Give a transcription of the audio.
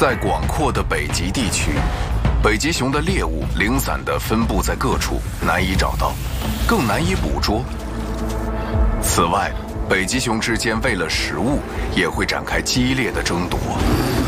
在广阔的北极地区，北极熊的猎物零散地分布在各处，难以找到，更难以捕捉。此外，北极熊之间为了食物也会展开激烈的争夺。